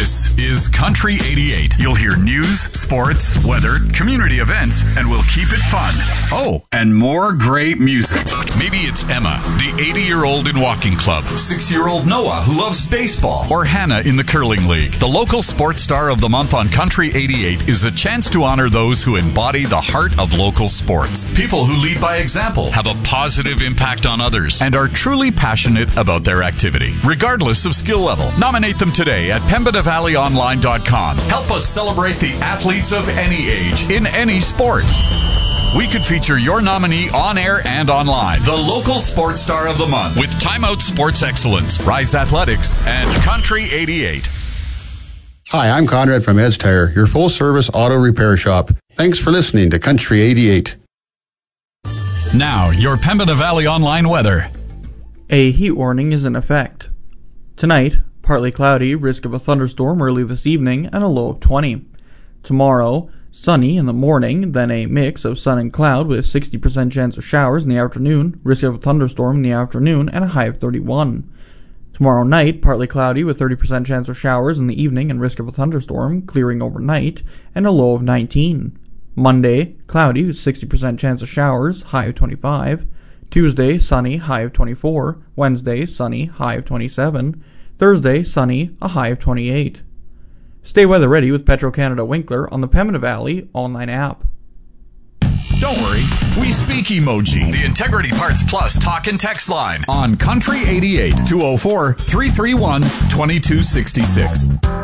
This is Country 88. You'll hear news, sports, weather, community events, and we'll keep it fun. Oh, and more great music. Maybe it's Emma, the 80-year-old in walking club, 6-year-old Noah who loves baseball, or Hannah in the curling league. The local sports star of the month on Country 88 is a chance to honor those who embody the heart of local sports. People who lead by example, have a positive impact on others, and are truly passionate about their activity, regardless of skill level. Nominate them today at PembinaValleyOnline.com. Help us celebrate the athletes of any age, in any sport. We could feature your nominee on air and online. The local sports star of the month with Time Out Sports Excellence, Rise Athletics, and Country 88. Hi, I'm Conrad from Ed's Tire, your full-service auto repair shop. Thanks for listening to Country 88. Now, your Pembina Valley Online weather. A heat warning is in effect. Tonight, partly cloudy, risk of a thunderstorm early this evening, and a low of 20. Tomorrow, sunny in the morning, then a mix of sun and cloud with 60% chance of showers in the afternoon, risk of a thunderstorm in the afternoon, and a high of 31. Tomorrow night, partly cloudy with 30% chance of showers in the evening and risk of a thunderstorm, clearing overnight, and a low of 19. Monday, cloudy with 60% chance of showers, high of 25. Tuesday, sunny, high of 24. Wednesday, sunny, high of 27. Thursday, sunny, a high of 28. Stay weather ready with Petro-Canada Winkler on the Pembina Valley online app. Don't worry, we speak emoji. The Integrity Parts Plus talk and text line on Country 88 204-331-2266.